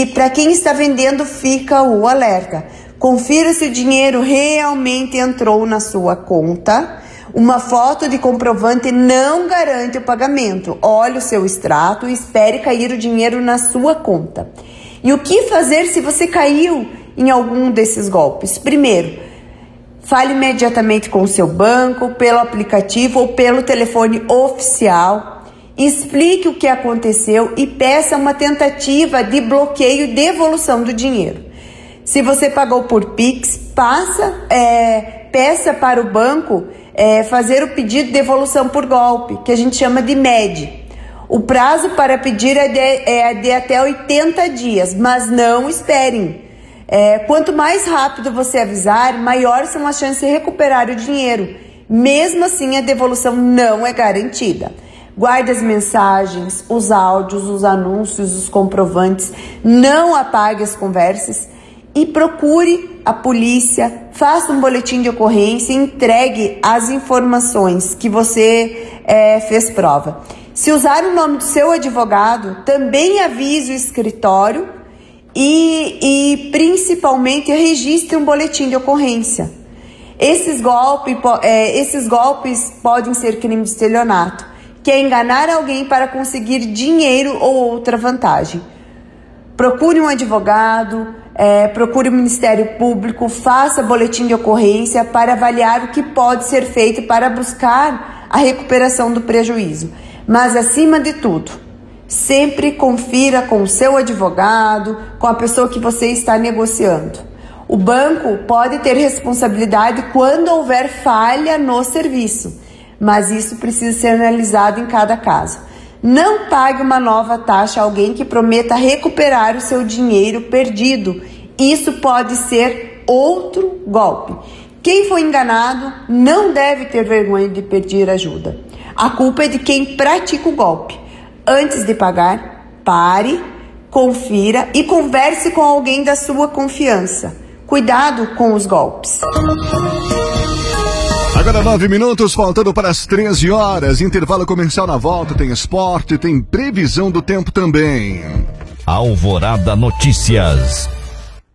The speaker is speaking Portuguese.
E para quem está vendendo, fica o alerta. Confira se o dinheiro realmente entrou na sua conta. Uma foto de comprovante não garante o pagamento. Olhe o seu extrato e espere cair o dinheiro na sua conta. E o que fazer se você caiu em algum desses golpes? Primeiro, fale imediatamente com o seu banco, pelo aplicativo ou pelo telefone oficial. Explique o que aconteceu e peça uma tentativa de bloqueio e devolução do dinheiro. Se você pagou por Pix, peça para o banco fazer o pedido de devolução por golpe, que a gente chama de MED. O prazo para pedir é de até 80 dias, mas não esperem. Quanto mais rápido você avisar, maiores são as chances de recuperar o dinheiro. Mesmo assim, a devolução não é garantida. Guarde as mensagens, os áudios, os anúncios, os comprovantes. Não apague as conversas e procure a polícia. Faça um boletim de ocorrência e entregue as informações que você fez prova. Se usar o nome do seu advogado, também avise o escritório e principalmente registre um boletim de ocorrência. Esses golpes podem ser crime de estelionato, que é enganar alguém para conseguir dinheiro ou outra vantagem. Procure um advogado, procure o Ministério Público, faça boletim de ocorrência para avaliar o que pode ser feito para buscar a recuperação do prejuízo. Mas, acima de tudo, sempre confira com o seu advogado, com a pessoa que você está negociando. O banco pode ter responsabilidade quando houver falha no serviço, mas isso precisa ser analisado em cada caso. Não pague uma nova taxa a alguém que prometa recuperar o seu dinheiro perdido. Isso pode ser outro golpe. Quem foi enganado não deve ter vergonha de pedir ajuda. A culpa é de quem pratica o golpe. Antes de pagar, pare, confira e converse com alguém da sua confiança. Cuidado com os golpes. Agora 9 minutos, faltando para as 13 horas. Intervalo comercial na volta, tem esporte, tem previsão do tempo também. Alvorada Notícias.